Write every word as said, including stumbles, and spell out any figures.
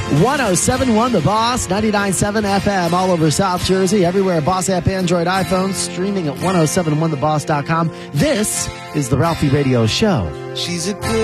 one oh seven point one The Boss, ninety-nine point seven F M, all over South Jersey, everywhere. Boss app, Android, iPhone, streaming at ten seventy-one the boss dot com. This is the Ralphie Radio Show. She's a good